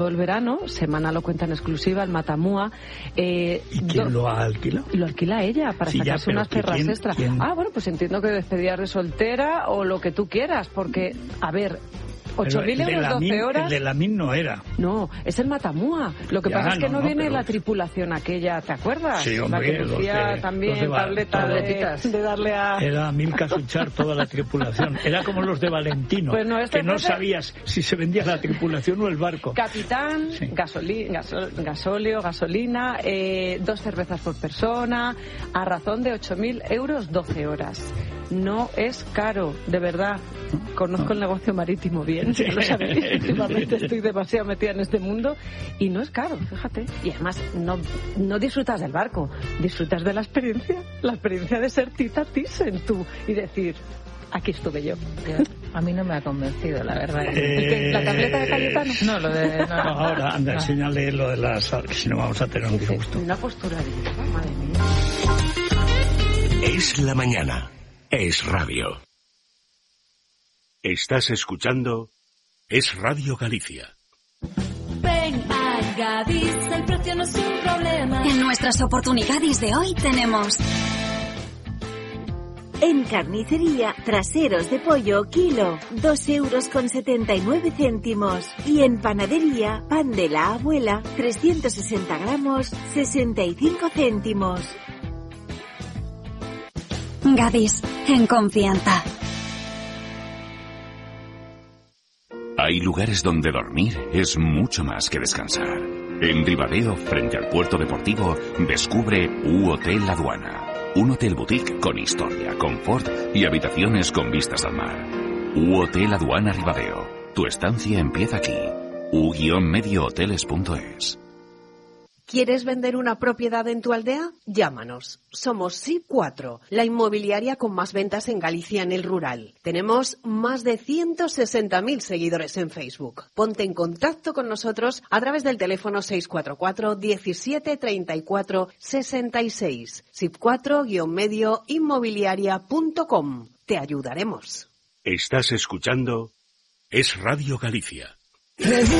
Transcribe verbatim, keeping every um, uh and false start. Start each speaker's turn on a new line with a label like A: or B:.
A: el verano, Semana lo cuenta en exclusiva, el Matamua. Eh,
B: ¿Y quién
A: do...
B: lo ha alquilado?
A: Lo alquila ella para
B: sí,
A: sacarse
B: ya,
A: unas perras
B: ¿quién,
A: extra.
B: ¿quién?
A: Ah, bueno, pues entiendo que despedidas de soltera o lo que tú quieras, porque, a ver, ocho mil euros, doce horas...
B: El de la M I N no era.
A: No, es el Matamua. Lo que
B: Ya,
A: pasa es que
B: no,
A: no,
B: no,
A: viene
B: pero...
A: la tripulación aquella, ¿te acuerdas?
B: Sí, hombre,
A: la que decía
B: los de,
A: también
B: los de,
A: tableta
B: todo,
A: de, de darle a...
B: Era Milka Suchar, toda la tripulación. Era como los de Valentino,
A: pues no, este
B: que no
A: jefe...
B: sabías si se vendía la tripulación o el barco.
A: Capitán, sí. gasoli, gasol, gasóleo, gasolina, eh, dos cervezas por persona, a razón de ocho mil euros, doce horas. No es caro, de verdad. Conozco no. el negocio marítimo bien, ya lo sabéis. Últimamente estoy demasiado metida en este mundo y no es caro, fíjate. Y además no, no disfrutas del barco, disfrutas de la experiencia, la experiencia de ser Tita Thyssen tú y decir, aquí estuve yo.
C: A mí no me ha convencido, la verdad.
B: Eh...
A: ¿La tableta de Cayetano?
C: No, lo de... No,
B: no, ahora, anda,
C: no.
B: enséñale lo de las... que si no vamos a tener un disgusto.
A: Una postura de... madre mía.
D: Es la mañana. Es radio. Estás escuchando Es Radio Galicia.
E: Ven a Gadis, el precio no es un problema.
F: En nuestras oportunidades de hoy tenemos...
G: En carnicería, traseros de pollo, kilo, dos euros con setenta y nueve céntimos. Y en panadería, pan de la abuela, trescientos sesenta gramos, sesenta y cinco céntimos.
F: Gadis, en confianza.
H: Hay lugares donde dormir es mucho más que descansar. En Ribadeo, frente al puerto deportivo, descubre U Hotel Aduana. Un hotel boutique con historia, confort y habitaciones con vistas al mar. U Hotel Aduana Ribadeo. Tu estancia empieza aquí. u medio hoteles punto es.
I: ¿Quieres vender una propiedad en tu aldea? Llámanos. Somos S I P cuatro, la inmobiliaria con más ventas en Galicia en el rural. Tenemos más de ciento sesenta mil seguidores en Facebook. Ponte en contacto con nosotros a través del teléfono seis cuatro cuatro, diecisiete, treinta y cuatro, sesenta y seis. S I P cuatro medio inmobiliaria punto com. Te ayudaremos.
D: Estás escuchando Es Radio Galicia.